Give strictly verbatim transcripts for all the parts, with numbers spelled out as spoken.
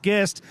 guest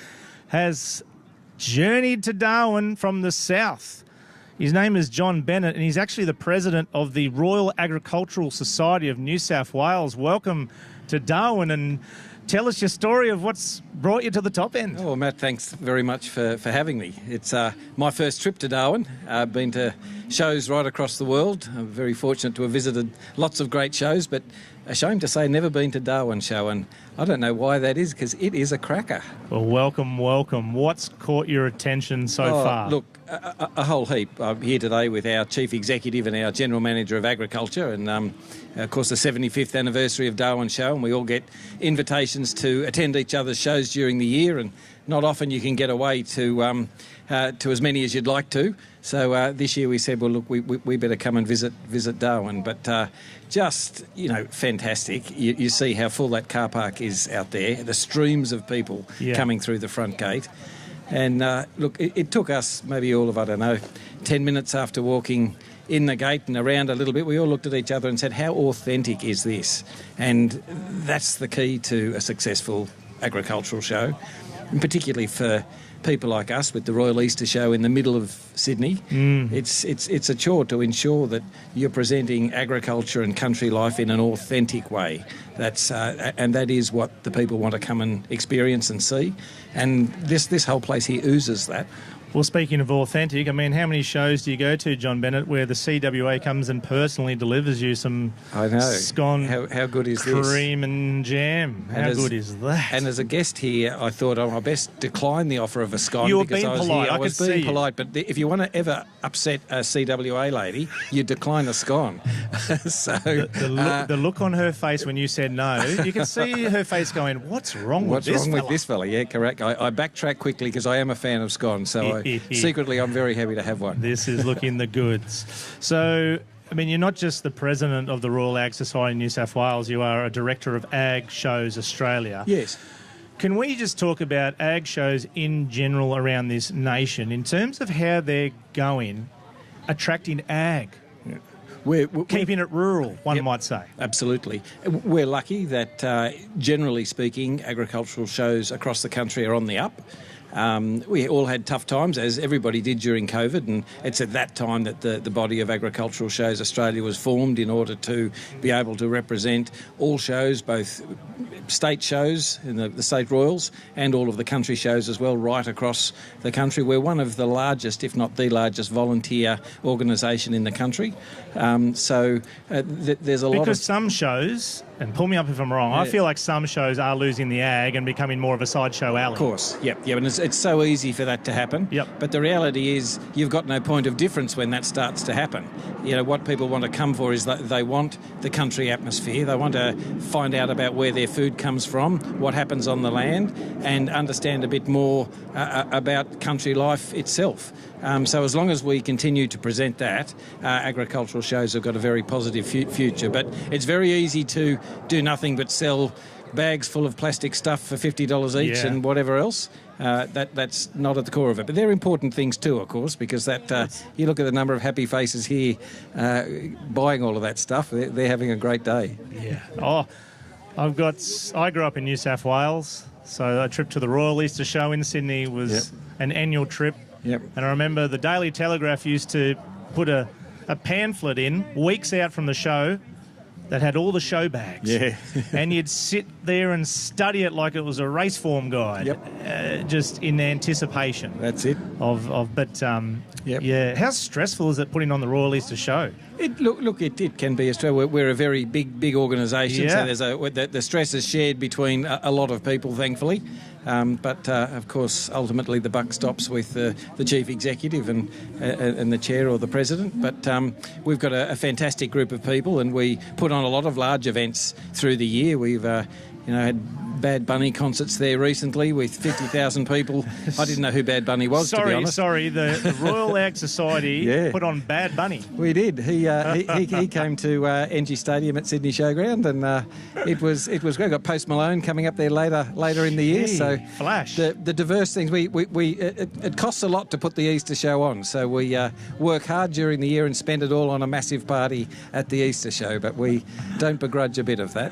has journeyed to Darwin from the south. His name is John Bennett, and he's actually the president of the Royal Agricultural Society of New South Wales. Welcome to Darwin, and tell us your story of what's brought you to the top end. Oh, well, Matt, thanks very much for, for having me. It's uh, my first trip to Darwin. I've been to shows right across the world. I'm very fortunate to have visited lots of great shows, but ashamed to say never been to Darwin show, and I don't know why that is, because it is a cracker. Well, welcome, welcome. What's caught your attention so oh, far? Look, a, a whole heap. I'm here today with our Chief Executive and our General Manager of Agriculture, and um, of course the seventy-fifth anniversary of Darwin show, and we all get invitations to attend each other's shows during the year, and not often you can get away to um, uh, to as many as you'd like to. So uh, this year we said, well, look, we, we, we better come and visit visit Darwin. But uh, just, you know, fantastic. You, you see how full that car park is out there, the streams of people yeah. coming through the front gate. And uh, look, it, it took us maybe all of, I don't know, ten minutes after walking in the gate and around a little bit, we all looked at each other and said, how authentic is this? And that's the key to a successful agricultural show, and particularly for people like us with the Royal Easter Show in the middle of Sydney. Mm. It's it's it's a chore to ensure that you're presenting agriculture and country life in an authentic way. That's uh, and that is what the people want to come and experience and see. And this this whole place here oozes that. Well, speaking of authentic, I mean, how many shows do you go to, John Bennett, where the C W A comes and personally delivers you some I know. scone, how, how good is cream this? and jam? How and as, good is that? And as a guest here, I thought, oh, I best decline the offer of a scone you were because being I was polite. here. I, I was could being see polite, but if you want to ever upset a C W A lady, you decline a scone. so the, the, look, uh, the look on her face when you said no, you can see her face going, "What's wrong what's with this wrong fella? with this fella?" Yeah, correct. I, I backtrack quickly because I am a fan of scones, so I, secretly I'm very happy to have one. This is looking the goods. So, I mean, you're not just the president of the Royal Ag Society in New South Wales, you are a director of Ag Shows Australia. Yes. Can we just talk about ag shows in general around this nation in terms of how they're going, attracting ag? Yeah. We're, we're, Keeping it rural, one yep, might say. Absolutely. We're lucky that, uh, generally speaking, agricultural shows across the country are on the up. Um, we all had tough times, as everybody did during COVID, and it's at that time that the, the body of Agricultural Shows Australia was formed in order to be able to represent all shows, both state shows in the, the state royals and all of the country shows as well, right across the country. We're one of the largest, if not the largest, volunteer organisation in the country. Um, so uh, th- there's a because lot of... Because some shows, and pull me up if I'm wrong, yeah. I feel like some shows are losing the ag and becoming more of a sideshow alley. Of course, yep, yep, and it's, it's so easy for that to happen. Yep. But the reality is you've got no point of difference when that starts to happen. You know, what people want to come for is that they want the country atmosphere. They want to find out about where their food comes from, what happens on the land, and understand a bit more uh, about country life itself. Um, so as long as we continue to present that, uh, agricultural shows have got a very positive fu- future. But it's very easy to do nothing but sell bags full of plastic stuff for fifty dollars each yeah. and whatever else. Uh, that that's not at the core of it. But they're important things too, of course, because that uh, you look at the number of happy faces here uh, buying all of that stuff. They're, they're having a great day. Yeah. Oh, I've got... I grew up in New South Wales, so a trip to the Royal Easter Show in Sydney was yep. an annual trip. Yep. And I remember the Daily Telegraph used to put a, a pamphlet in weeks out from the show that had all the show bags. Yeah. And you'd sit there and study it like it was a race form guide. Yep. Uh, just in anticipation. That's it. Of, of But, um, yep. yeah. How stressful is it putting on the Royal Easter Show? It, look, look, it, it can be. Australia. We're, we're a very big, big organisation, yeah. so there's a the, the stress is shared between a, a lot of people, thankfully. Um, but uh, of course, ultimately, the buck stops with uh, the chief executive and uh, and the chair or the president. But um, we've got a, a fantastic group of people, and we put on a lot of large events through the year. We've uh, you know had Bad Bunny concerts there recently with fifty thousand people. I didn't know who Bad Bunny was, sorry, to be honest. Sorry, the, the Royal Ag Society yeah. put on Bad Bunny. We did. He uh, he, he, he came to uh, N G Stadium at Sydney Showground, and uh, it was it was great. Got Post Malone coming up there later later in the year. Gee, so flash. The the diverse things we we, we it, it costs a lot to put the Easter show on, so we uh, work hard during the year and spend it all on a massive party at the Easter show. But we don't begrudge a bit of that.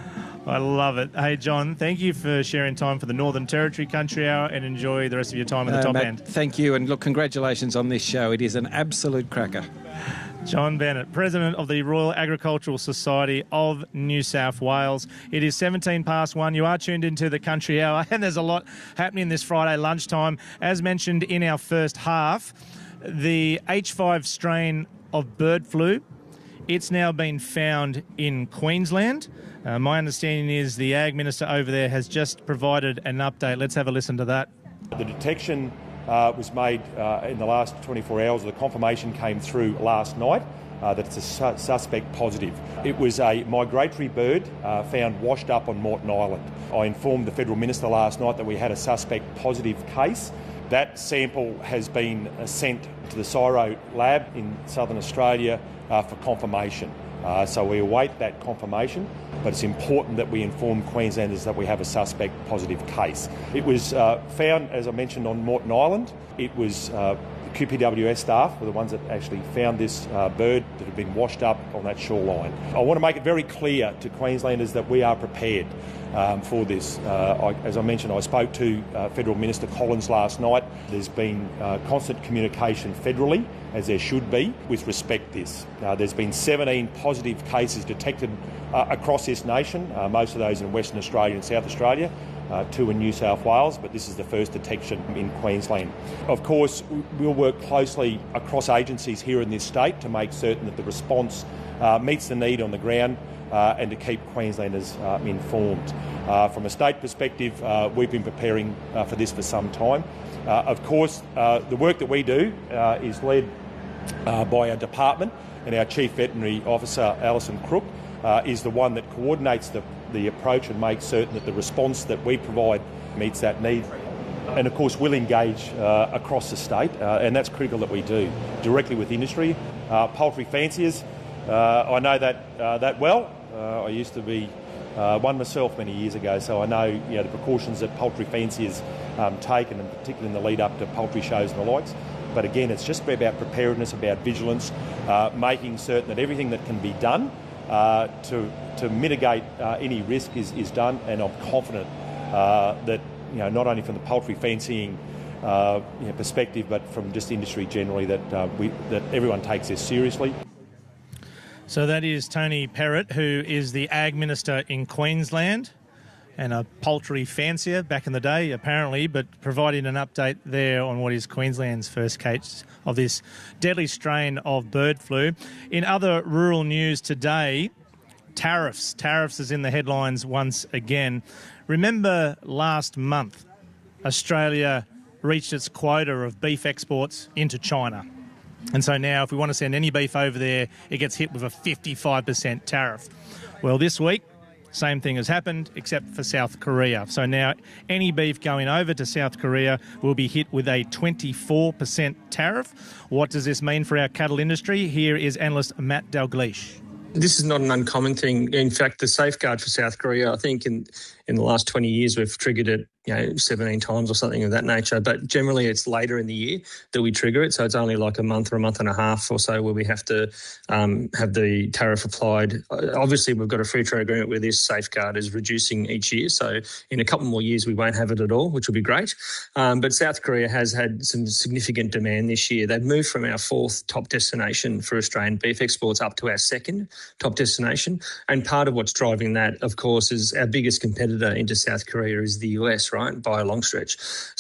I love it. Hey, John, thank you for sharing time for the Northern Territory Country Hour, and enjoy the rest of your time in the uh, top Matt, end. Thank you, and look, congratulations on this show. It is an absolute cracker. John Bennett, President of the Royal Agricultural Society of New South Wales. It is seventeen past one. You are tuned into the Country Hour, and there's a lot happening this Friday lunchtime. As mentioned in our first half, the H five strain of bird flu, it's now been found in Queensland. Uh, my understanding is the Ag Minister over there has just provided an update. Let's have a listen to that. The detection uh, was made uh, in the last twenty-four hours. The confirmation came through last night uh, that it's a su- suspect positive. It was a migratory bird uh, found washed up on Moreton Island. I informed the Federal Minister last night that we had a suspect positive case. That sample has been uh, sent to the CSIRO lab in Southern Australia uh, for confirmation. Uh, so we await that confirmation, but it's important that we inform Queenslanders that we have a suspect positive case. It was uh, found, as I mentioned, on Moreton Island. It was uh, the Q P W S staff were the ones that actually found this uh, bird that had been washed up on that shoreline. I want to make it very clear to Queenslanders that we are prepared um, for this. Uh, I, as I mentioned, I spoke to uh, Federal Minister Collins last night. There's been uh, constant communication federally, as there should be, with respect to this. Uh, there's been seventeen positive cases detected uh, across this nation, uh, most of those in Western Australia and South Australia, uh, two in New South Wales, but this is the first detection in Queensland. Of course, we'll work closely across agencies here in this state to make certain that the response uh, meets the need on the ground uh, and to keep Queenslanders uh, informed. Uh, from a state perspective, uh, we've been preparing uh, for this for some time. Uh, of course, uh, the work that we do uh, is led uh, by our department, and our Chief Veterinary Officer, Alison Crook, uh, is the one that coordinates the, the approach and makes certain that the response that we provide meets that need. And of course, we'll engage uh, across the state, uh, and that's critical that we do, directly with industry. Uh, poultry fanciers, uh, I know that, uh, that well. Uh, I used to be uh, one myself many years ago, so I know, you know the precautions that poultry fanciers um, take, and in particular in the lead up to poultry shows and the likes. But again, it's just about preparedness, about vigilance, uh, making certain that everything that can be done uh, to to mitigate uh, any risk is, is done. And I'm confident uh, that, you know, not only from the poultry fancying uh, you know, perspective, but from just industry generally, that uh, we that everyone takes this seriously. So that is Tony Perrott, who is the Ag Minister in Queensland and a poultry fancier back in the day, apparently, but providing an update there on what is Queensland's first case of this deadly strain of bird flu. In other rural news today, tariffs. Tariffs is in the headlines once again. Remember last month, Australia reached its quota of beef exports into China. And so now if we want to send any beef over there, it gets hit with a fifty-five percent tariff. Well, this week, same thing has happened, except for South Korea. So now any beef going over to South Korea will be hit with a twenty-four percent tariff. What does this mean for our cattle industry? Here is analyst Matt Dalgleish. This is not an uncommon thing. In fact, the safeguard for South Korea, I think in in the last twenty years, we've triggered it, you know, seventeen times or something of that nature. But generally, it's later in the year that we trigger it. So it's only like a month or a month and a half or so where we have to um, have the tariff applied. Obviously, we've got a free trade agreement where this safeguard is reducing each year. So in a couple more years, we won't have it at all, which will be great. Um, but South Korea has had some significant demand this year. They've moved from our fourth top destination for Australian beef exports up to our second top destination. And part of what's driving that, of course, is our biggest competitor into South Korea is the U S, right, by a long stretch.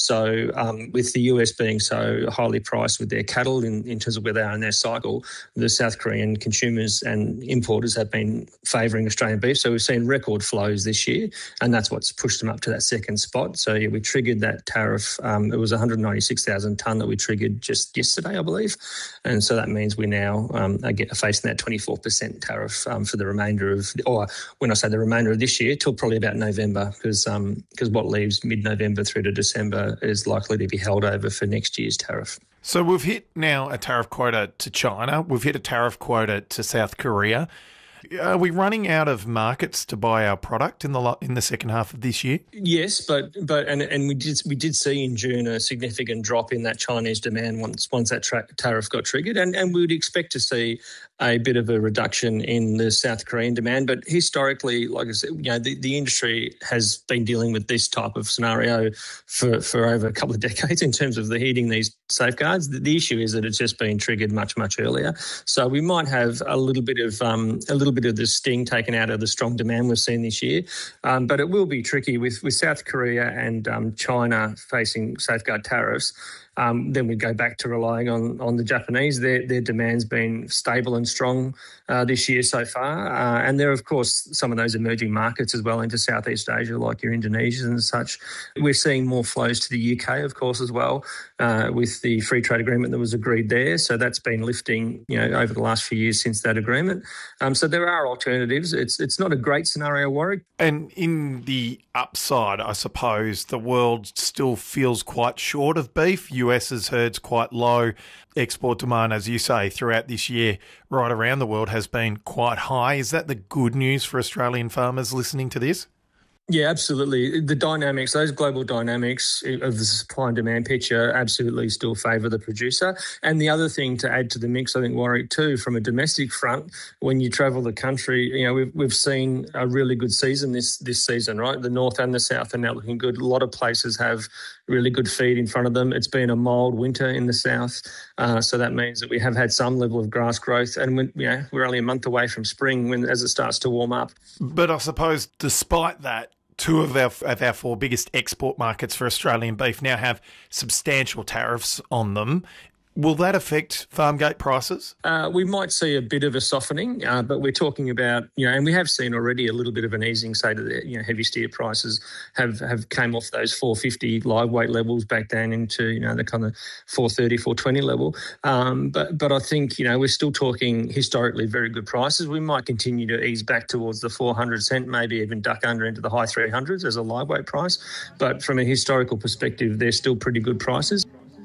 So um, with the U S being so highly priced with their cattle in, in terms of where they are in their cycle, the South Korean consumers and importers have been favouring Australian beef. So we've seen record flows this year, and that's what's pushed them up to that second spot. So yeah, we triggered that tariff. Um, it was one hundred ninety-six thousand tonne that we triggered just yesterday, I believe. And so that means we now um, are facing that twenty-four percent tariff um, for the remainder of, or when I say the remainder of this year, till probably about November. Because um, because what leaves mid-November through to December is likely to be held over for next year's tariff. So we've hit now a tariff quota to China. We've hit a tariff quota to South Korea. Are we running out of markets to buy our product in the lo- in the second half of this year? Yes, but but and and we did we did see in June a significant drop in that Chinese demand once once that tra- tariff got triggered, and and we would expect to see a bit of a reduction in the South Korean demand. But historically, like I said, you know, the, the industry has been dealing with this type of scenario for, for over a couple of decades in terms of the heeding these safeguards. The, the issue is that it's just been triggered much, much earlier. So we might have a little bit of um, a little bit of the sting taken out of the strong demand we've seen this year. Um, but it will be tricky with, with South Korea and um, China facing safeguard tariffs. Um, then we go back to relying on on the Japanese. Their their demand's been stable and strong uh, this year so far. Uh, and there are, of course, some of those emerging markets as well into Southeast Asia, like your Indonesians and such. We're seeing more flows to the U K, of course, as well, uh, with the free trade agreement that was agreed there. So that's been lifting, you know, over the last few years since that agreement. Um, so there are alternatives. It's it's not a great scenario, Warwick. And in the upside, I suppose, the world still feels quite short of beef. US's herd's quite low. Export demand, as you say, throughout this year, right around the world, has been quite high. Is that the good news for Australian farmers listening to this? Yeah, absolutely. The dynamics, those global dynamics of the supply and demand picture absolutely still favour the producer. And the other thing to add to the mix, I think, Warwick, too, from a domestic front, when you travel the country, you know, we've we've seen a really good season this this season, right? The north and the south are now looking good. A lot of places have really good feed in front of them. It's been a mild winter in the south, uh, so that means that we have had some level of grass growth. And when, you know, we're only a month away from spring when as it starts to warm up. But I suppose despite that, two of our, of our four biggest export markets for Australian beef now have substantial tariffs on them. Will that affect farm gate prices? Uh, we might see a bit of a softening, uh, but we're talking about, you know, and we have seen already a little bit of an easing, say, to the, you know, heavy steer prices have, have came off those four fifty live weight levels back down into, you know, the kind of four thirty, four twenty level. Um, but, but I think, you know, we're still talking historically very good prices. We might continue to ease back towards the four hundred cent, maybe even duck under into the high three hundreds as a live weight price. But from a historical perspective, they're still pretty good prices.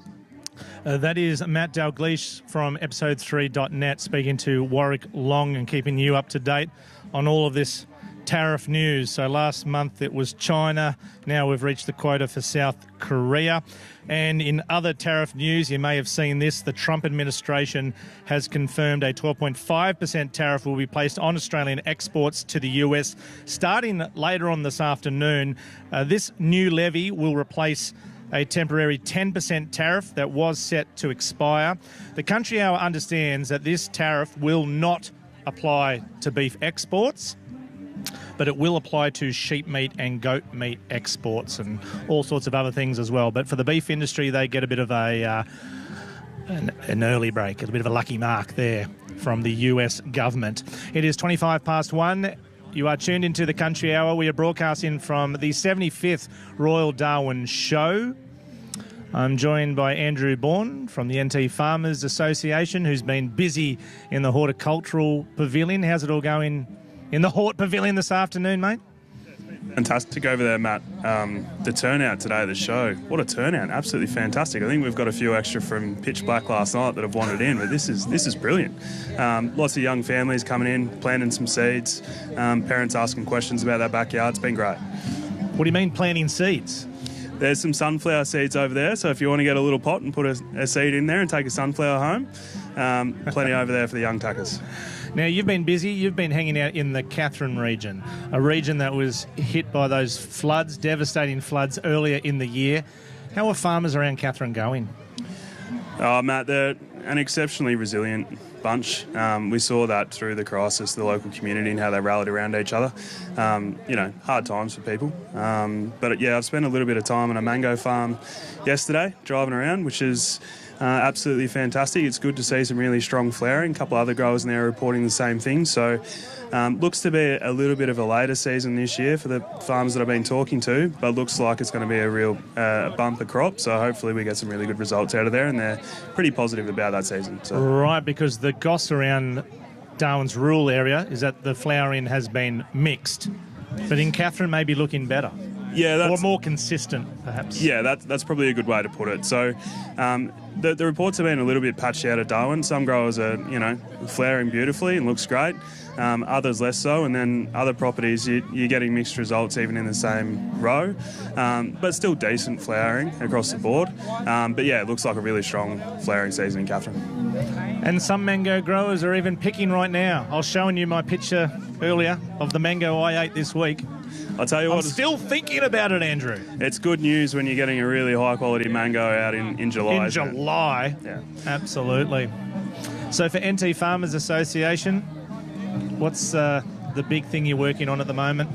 Uh, that is Matt Dalgleish from episode three dot net speaking to Warwick Long and keeping you up to date on all of this tariff news. So last month it was China. Now we've reached the quota for South Korea. And in other tariff news, you may have seen this. The Trump administration has confirmed a twelve point five percent tariff will be placed on Australian exports to the U S starting later on this afternoon. Uh, this new levy will replace a temporary ten percent tariff that was set to expire. The Country Hour understands that this tariff will not apply to beef exports, but it will apply to sheep meat and goat meat exports and all sorts of other things as well. But for the beef industry, they get a bit of a uh, an, an early break, a bit of a lucky mark there from the U S government. It is twenty-five past one. You are tuned into the Country Hour. We are broadcasting from the seventy-fifth Royal Darwin Show. I'm joined by Andrew Bourne from the N T Farmers Association, who's been busy in the horticultural pavilion. How's it all going in the Hort Pavilion this afternoon, mate? Fantastic over there, Matt. Um, the turnout today at the show, what a turnout. Absolutely fantastic. I think we've got a few extra from Pitch Black last night that have wandered in, but this is this is brilliant. Um, lots of young families coming in, planting some seeds, um, parents asking questions about their backyard. It's been great. What do you mean planting seeds? There's some sunflower seeds over there, so if you want to get a little pot and put a, a seed in there and take a sunflower home, um, plenty over there for the young tuckers. Now, you've been busy. You've been hanging out in the Katherine region, a region that was hit by those floods, devastating floods earlier in the year. How are farmers around Katherine going? Oh, Matt, they're an exceptionally resilient bunch. Um, we saw that through the crisis, the local community and how they rallied around each other. Um, you know, hard times for people. Um, but, yeah, I've spent a little bit of time on a mango farm yesterday, driving around, which is uh, absolutely fantastic. It's good to see some really strong flowering. A couple of other growers now are reporting the same thing. So um, looks to be a little bit of a later season this year for the farmers that I've been talking to, but looks like it's going to be a real uh, bumper crop. So hopefully we get some really good results out of there, and they're pretty positive about that season. So. Right, because the goss around Darwin's rural area is that the flowering has been mixed, but in Katherine may be looking better. Yeah, that's, or more consistent, perhaps. Yeah, that, that's probably a good way to put it. So um, the, the reports have been a little bit patchy out of Darwin. Some growers are, you know, flowering beautifully and looks great. Um, others less so, and then other properties you, you're getting mixed results even in the same row, um, but still decent flowering across the board. Um, but yeah, it looks like a really strong flowering season in Katherine. And some mango growers are even picking right now. I was showing you my picture earlier of the mango I ate this week. I'll tell you I'm what, still thinking about it, Andrew. It's good news when you're getting a really high quality mango out in, in July. In July? Yeah. Absolutely. So for N T Farmers Association, what's uh, the big thing you're working on at the moment?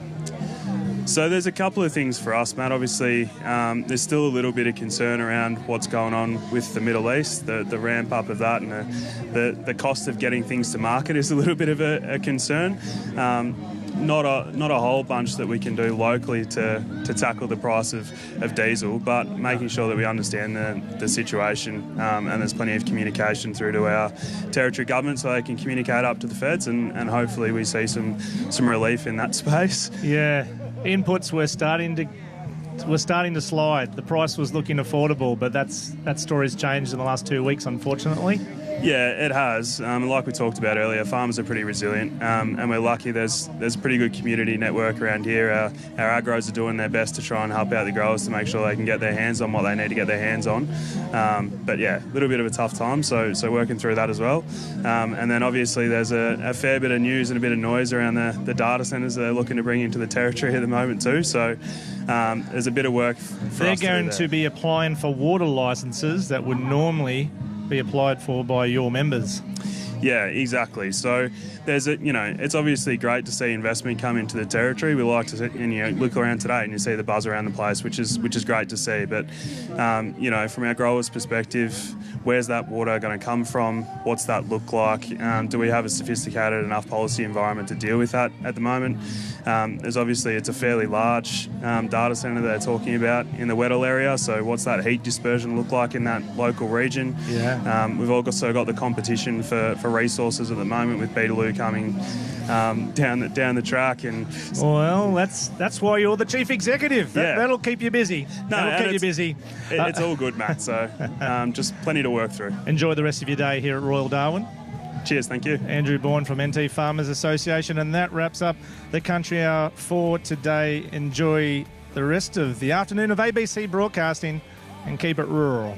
So there's a couple of things for us, Matt. Obviously, um, there's still a little bit of concern around what's going on with the Middle East, the, the ramp up of that, and the, the, the cost of getting things to market is a little bit of a, a concern. Um, Not a not a whole bunch that we can do locally to, to tackle the price of, of diesel, but making sure that we understand the, the situation um, and there's plenty of communication through to our territory government so they can communicate up to the feds, and, and hopefully we see some, some relief in that space. Yeah, inputs were starting to were starting to slide. The price was looking affordable, but that's that story's changed in the last two weeks, unfortunately. Yeah, it has. Um, like we talked about earlier, farmers are pretty resilient, um, and we're lucky there's there's a pretty good community network around here. Our, our agros are doing their best to try and help out the growers to make sure they can get their hands on what they need to get their hands on. Um, but yeah, a little bit of a tough time, so so working through that as well. Um, and then obviously there's a, a fair bit of news and a bit of noise around the, the data centres that they're looking to bring into the territory at the moment too. So um, there's a bit of work for They're us going to, do to be applying for water licences that would normally be applied for by your members. Yeah, exactly. So there's a, you know, it's obviously great to see investment come into the territory. We like to see, and you know, look around today and you see the buzz around the place, which is which is great to see. But um, you know, from our growers' perspective, where's that water going to come from? What's that look like? Um, do we have a sophisticated enough policy environment to deal with that at the moment? Um, there's obviously, it's a fairly large um, data centre they're talking about in the Weddell area. So what's that heat dispersion look like in that local region? Yeah. Um, we've also got the competition for, for resources at the moment with Beetaloo coming um, down the down the track, and well, that's that's why you're the chief executive. That, Yeah. That'll keep you busy. No, that'll and keep you it's- busy. it, Uh, it's all good, Matt. So um, just plenty to work through. Enjoy the rest of your day here at Royal Darwin. Cheers, thank you. Andrew Bourne from N T Farmers Association, and that wraps up the Country Hour for today. Enjoy the rest of the afternoon of A B C Broadcasting and keep it rural.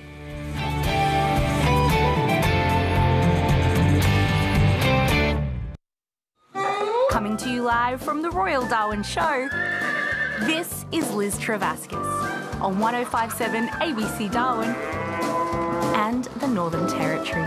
Coming to you live from the Royal Darwin Show, this is Liz Travaskis on one oh five point seven A B C Darwin and the Northern Territory.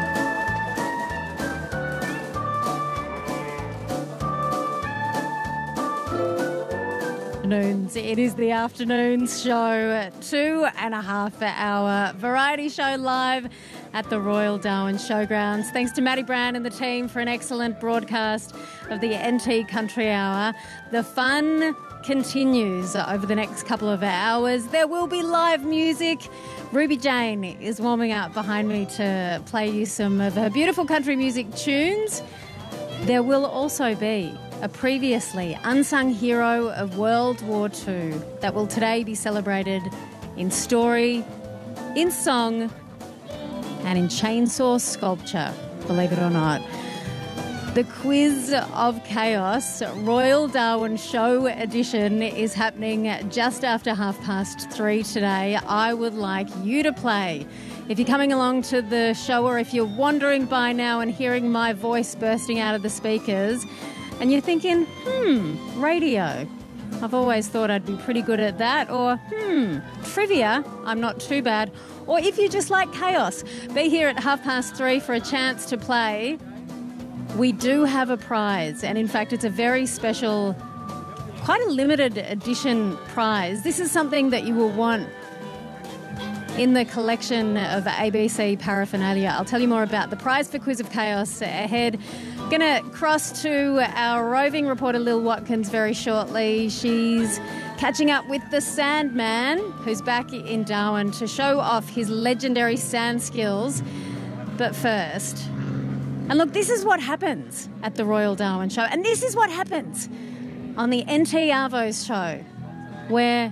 Afternoons. It is the Afternoons Show, two and a half hour variety show live at the Royal Darwin Showgrounds. Thanks to Matty Brown and the team for an excellent broadcast of the N T Country Hour. The fun continues over the next couple of hours. There will be live music. Ruby Jane is warming up behind me to play you some of her beautiful country music tunes. There will also be a previously unsung hero of World War Two that will today be celebrated in story, in song, and in chainsaw sculpture, believe it or not. The Quiz of Chaos Royal Darwin Show edition is happening just after half past three today. I would like you to play. If you're coming along to the show, or if you're wandering by now and hearing my voice bursting out of the speakers, and you're thinking, hmm, radio. I've always thought I'd be pretty good at that. Or, hmm, trivia. I'm not too bad. Or if you just like chaos, be here at half past three for a chance to play. We do have a prize. And in fact, it's a very special, quite a limited edition prize. This is something that you will want in the collection of A B C paraphernalia. I'll tell you more about the prize for Quiz of Chaos ahead. Going to cross to our roving reporter Lil Watkins very shortly. She's catching up with the Sandman, who's back in Darwin to show off his legendary sand skills. But first, and look, this is what happens at the Royal Darwin Show, and this is what happens on the N T Arvos show, where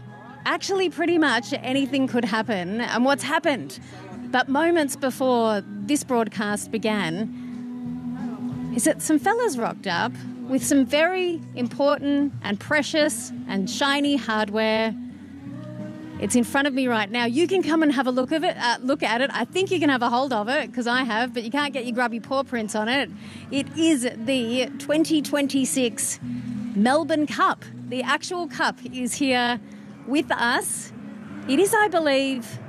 actually pretty much anything could happen. And what's happened? But moments before this broadcast began, is that some fellas rocked up with some very important and precious and shiny hardware. It's in front of me right now. You can come and have a look of it. Uh, look at it. I think you can have a hold of it because I have, but you can't get your grubby paw prints on it. It is the twenty twenty-six Melbourne Cup. The actual cup is here with us. It is, I believe,